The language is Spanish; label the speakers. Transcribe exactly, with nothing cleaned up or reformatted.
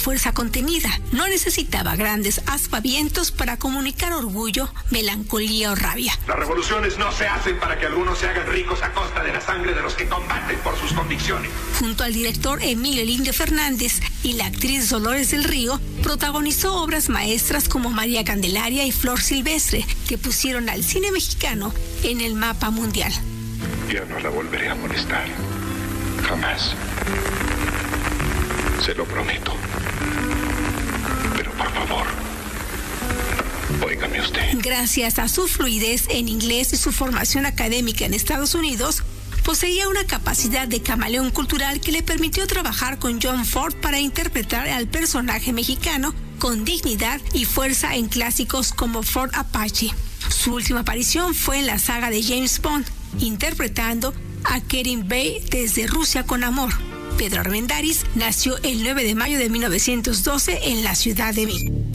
Speaker 1: fuerza contenida. No necesitaba grandes aspavientos para comunicar orgullo, melancolía o rabia.
Speaker 2: Las revoluciones no se hacen para que algunos se hagan ricos a costa de la sangre de los que combaten por sus convicciones.
Speaker 1: Junto al director Emilio El Indio Fernández y la actriz Dolores del Río, protagonizó obras maestras como María Candelaria y Flor Silvestre, que pusieron al cine mexicano en el mapa mundial.
Speaker 2: Ya no la volveré a molestar. Jamás. Se lo prometo. Pero por favor, óigame usted.
Speaker 1: Gracias a su fluidez en inglés y su formación académica en Estados Unidos, poseía una capacidad de camaleón cultural que le permitió trabajar con John Ford para interpretar al personaje mexicano con dignidad y fuerza en clásicos como Ford Apache. Su última aparición fue en la saga de James Bond, interpretando a Kerim Bey desde Rusia con amor. Pedro Armendáriz nació el nueve de mayo de mil novecientos doce en la Ciudad de México.